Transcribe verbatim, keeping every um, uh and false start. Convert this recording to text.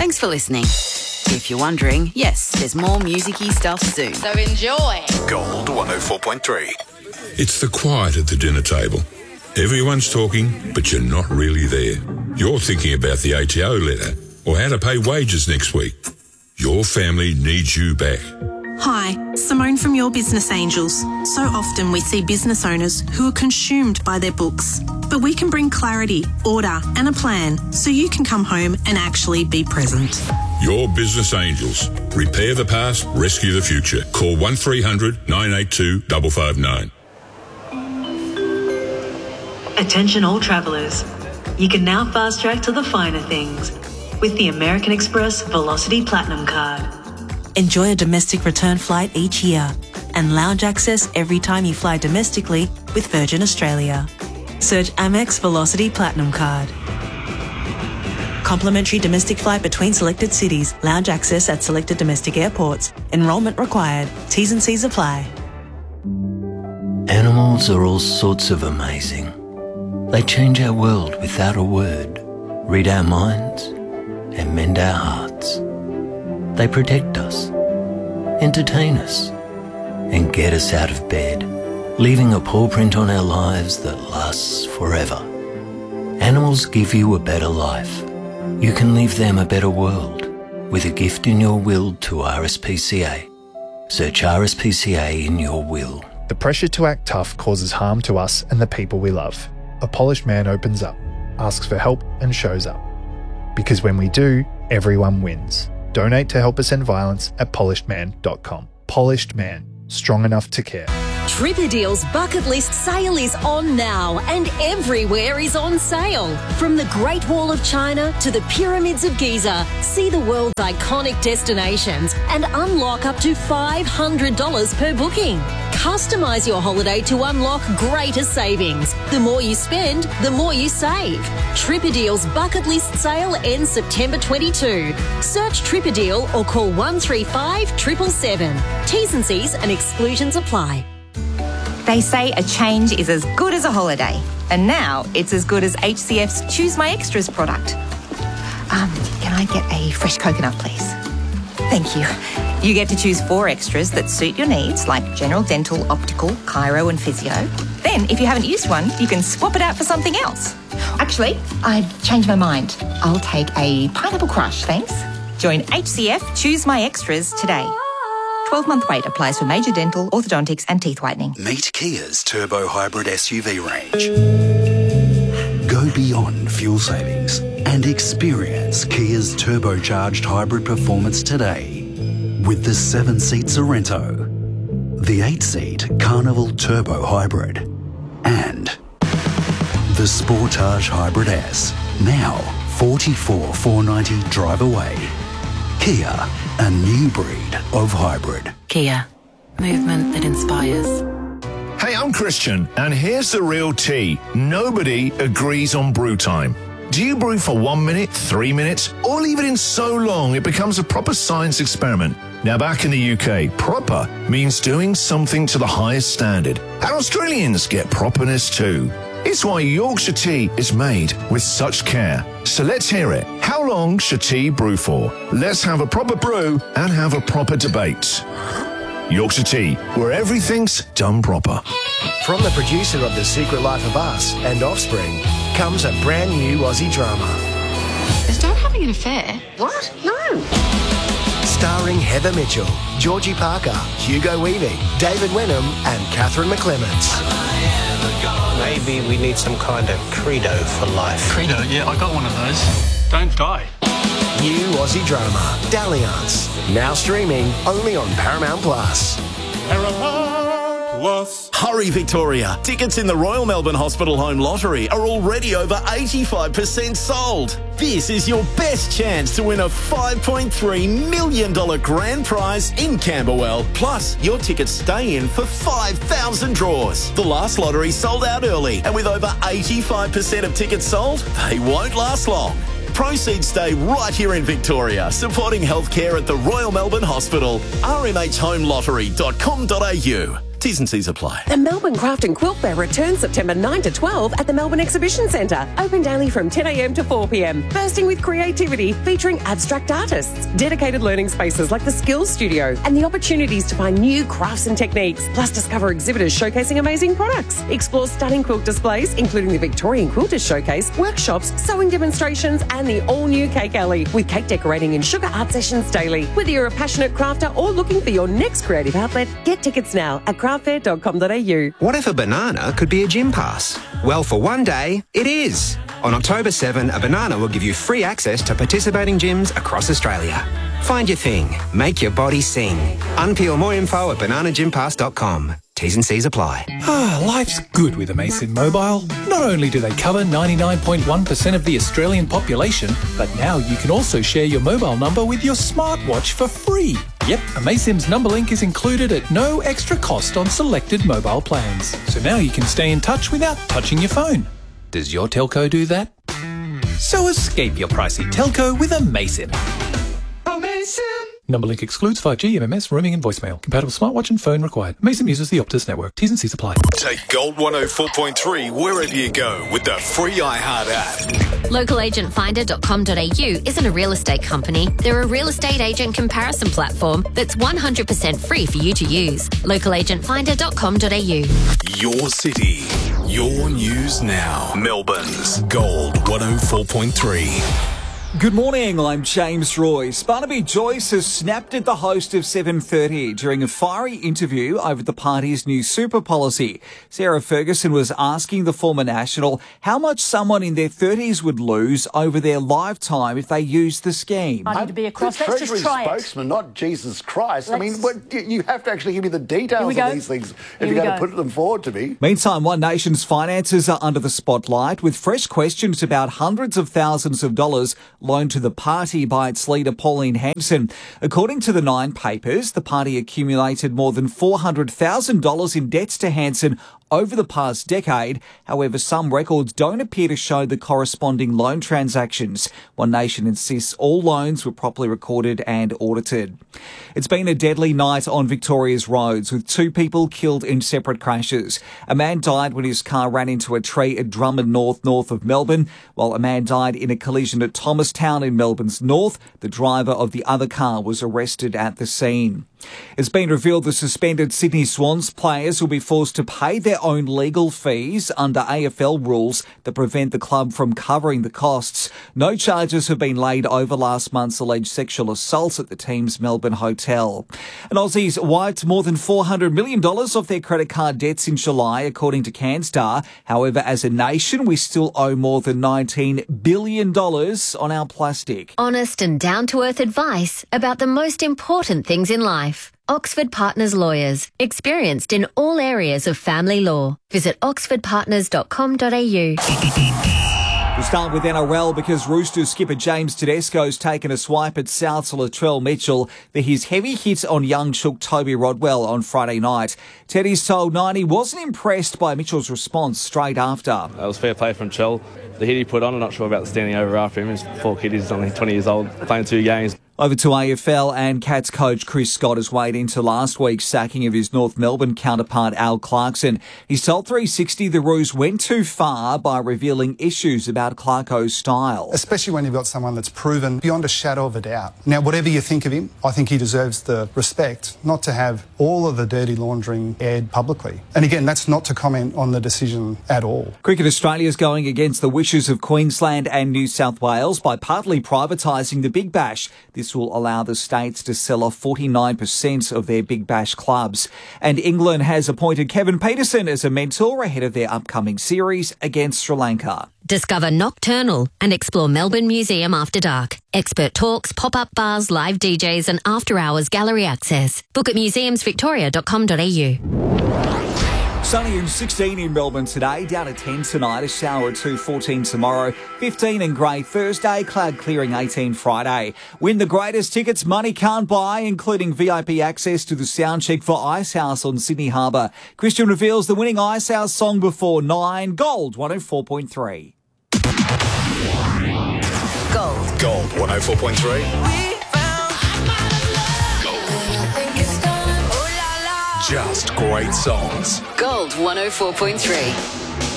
Thanks for listening. If you're wondering, yes, there's more music-y stuff soon. So enjoy. Gold one oh four point three. It's the quiet at the dinner table. Everyone's talking, but you're not really there. You're thinking about the A T O letter or how to pay wages next week. Your family needs you back. Hi, Simone from Your Business Angels. So often we see business owners who are consumed by their books. But we can bring clarity, order and a plan so you can come home and actually be present. Your Business Angels. Repair the past, rescue the future. Call one three hundred nine eight two five five nine. Attention all travellers. You can now fast track to the finer things with the American Express Velocity Platinum Card. Enjoy a domestic return flight each year and lounge access every time you fly domestically with Virgin Australia. Search Amex Velocity Platinum Card. Complimentary domestic flight between selected cities. Lounge access at selected domestic airports. Enrolment required. T's and C's apply. Animals are all sorts of amazing. They change our world without a word, read our minds, and mend our hearts. They protect us, entertain us, and get us out of bed, leaving a paw print on our lives that lasts forever. Animals give you a better life. You can leave them a better world with a gift in your will to R S P C A. Search R S P C A in your will. The pressure to act tough causes harm to us and the people we love. A polished man opens up, asks for help and shows up. Because when we do, everyone wins. Donate to help us end violence at polished man dot com. Polished Man, strong enough to care. Tripperdeal's bucket list sale is on now and everywhere is on sale. From the Great Wall of China to the Pyramids of Giza, see the world's iconic destinations and unlock up to five hundred dollars per booking. Customise your holiday to unlock greater savings. The more you spend, the more you save. Tripperdeal's bucket list sale ends September twenty-second. Search Tripperdeal or call one three five seven seven seven. T's and C's and exclusions apply. They say a change is as good as a holiday, and now it's as good as H C F's Choose My Extras product. Um, can I get a fresh coconut, please? Thank you. You get to choose four extras that suit your needs, like general dental, optical, chiro and physio. Then, if you haven't used one, you can swap it out for something else. Actually, I've changed my mind. I'll take a pineapple crush, thanks. Join H C F Choose My Extras today. twelve-month wait applies for major dental, orthodontics and teeth whitening. Meet Kia's Turbo Hybrid S U V range. Go beyond fuel savings and experience Kia's turbocharged hybrid performance today with the seven-seat Sorento, the eight-seat Carnival Turbo Hybrid, and the Sportage Hybrid S, now forty-four thousand four hundred ninety drive away. Kia, a new breed of hybrid. Kia, movement that inspires. Hey, I'm Christian, and here's the real tea. Nobody agrees on brew time. Do you brew for one minute, three minutes, or leave it in so long it becomes a proper science experiment? Now, back in the U K, proper means doing something to the highest standard. And Australians get properness too. It's why Yorkshire tea is made with such care. So let's hear it. How long should tea brew for? Let's have a proper brew and have a proper debate. Yorkshire tea, where everything's done proper. From the producer of The Secret Life of Us and Offspring comes a brand new Aussie drama. Is Dad having an affair? What? No. Starring Heather Mitchell, Georgie Parker, Hugo Weaving, David Wenham and Catherine McClements. Maybe we need some kind of credo for life. Credo? Yeah, I got one of those. Don't die. New Aussie drama, Dalliance. Now streaming only on Paramount Plus. Paramount Plus. Hurry, Victoria. Tickets in the Royal Melbourne Hospital Home Lottery are already over eighty-five percent sold. This is your best chance to win a five point three million dollars grand prize in Camberwell. Plus, your tickets stay in for five thousand draws. The last lottery sold out early, and with over eighty-five percent of tickets sold, they won't last long. Proceeds stay right here in Victoria, supporting healthcare at the Royal Melbourne Hospital. r m h home lottery dot com dot a u. T's and C's apply. The Melbourne Craft and Quilt Fair returns September ninth to twelfth at the Melbourne Exhibition Centre. Open daily from ten a m to four p m. Bursting with creativity, featuring abstract artists, dedicated learning spaces like the Skills Studio, and the opportunities to find new crafts and techniques. Plus, discover exhibitors showcasing amazing products. Explore stunning quilt displays, including the Victorian Quilters Showcase, workshops, sewing demonstrations, and the all-new Cake Alley, with cake decorating and sugar art sessions daily. Whether you're a passionate crafter or looking for your next creative outlet, get tickets now at craft fair dot com dot a u. What if a banana could be a gym pass? Well, for one day, it is. On October seventh, a banana will give you free access to participating gyms across Australia. Find your thing. Make your body sing. Unpeel more info at banana gym pass dot com. T's and C's apply. Ah, life's good with Amaysim Mobile. Not only do they cover ninety-nine point one percent of the Australian population, but now you can also share your mobile number with your smartwatch for free. Yep, Amaysim's number link is included at no extra cost on selected mobile plans. So now you can stay in touch without touching your phone. Does your telco do that? So escape your pricey telco with Amaysim. Amaysim! Number link excludes five G, M M S, roaming and voicemail. Compatible smartwatch and phone required. Amaysim uses the Optus network. T's and C's apply. Take Gold one oh four point three wherever you go with the free iHeart app. local agent finder dot com dot a u isn't a real estate company. They're a real estate agent comparison platform that's one hundred percent free for you to use. local agent finder dot com dot a u. Your city, your news now. Melbourne's Gold one oh four point three. Good morning, I'm James Royce. Barnaby Joyce has snapped at the host of seven thirty during a fiery interview over the party's new super policy. Sarah Ferguson was asking the former National how much someone in their thirties would lose over their lifetime if they used the scheme. I need to be across. The Let's Treasury just try spokesman, not Jesus Christ. I Let's- mean, what, you have to actually give me the details of go. these things Here if we you're going go. to put them forward to me. Meantime, One Nation's finances are under the spotlight with fresh questions about hundreds of thousands of dollars loaned to the party by its leader Pauline Hanson. According to the Nine Papers, the party accumulated more than four hundred thousand dollars in debts to Hanson over the past decade. However, some records don't appear to show the corresponding loan transactions. One Nation insists all loans were properly recorded and audited. It's been a deadly night on Victoria's roads with two people killed in separate crashes. A man died when his car ran into a tree at Drummond North, north of Melbourne, while a man died in a collision at Thomastown in Melbourne's north. The driver of the other car was arrested at the scene. It's been revealed the suspended Sydney Swans players will be forced to pay their own legal fees under A F L rules that prevent the club from covering the costs. No charges have been laid over last month's alleged sexual assault at the team's Melbourne hotel. And Aussies wiped more than four hundred million dollars off their credit card debts in July, according to CanStar. However, as a nation, we still owe more than nineteen billion dollars on our plastic. Honest and down-to-earth advice about the most important things in life. Oxford Partners Lawyers, experienced in all areas of family law. Visit oxford partners dot com dot a u. We'll start with N R L because Roosters skipper James Tedesco's taken a swipe at South's Latrell Mitchell for his heavy hit on young chook Toby Rodwell on Friday night. Teddy's told Nine he wasn't impressed by Mitchell's response straight after. It was fair play from Chell. The hit he put on, I'm not sure about the standing over after him. His poor kid is only twenty years old, playing two games. Over to A F L, and Cats coach Chris Scott has weighed into last week's sacking of his North Melbourne counterpart Al Clarkson. He's told three sixty the Roos went too far by revealing issues about Clarko's style. Especially when you've got someone that's proven beyond a shadow of a doubt. Now, whatever you think of him, I think he deserves the respect not to have all of the dirty laundering aired publicly. And again, that's not to comment on the decision at all. Cricket Australia is going against the wishes of Queensland and New South Wales by partly privatising the Big Bash. This will allow the states to sell off forty-nine percent of their Big Bash clubs. And England has appointed Kevin Peterson as a mentor ahead of their upcoming series against Sri Lanka. Discover Nocturnal and explore Melbourne Museum after dark. Expert talks, pop-up bars, live D Js and after-hours gallery access. Book at museums victoria dot com dot a u. Sunny and sixteen in Melbourne today, down to ten tonight, a shower at two fourteen tomorrow, fifteen and grey Thursday, cloud clearing eighteen Friday. Win the greatest tickets money can't buy, including V I P access to the soundcheck for Icehouse on Sydney Harbour. Christian reveals the winning Icehouse song before nine. Gold one oh four point three. Gold. Gold one oh four point three. just great songs. Gold one oh four point three.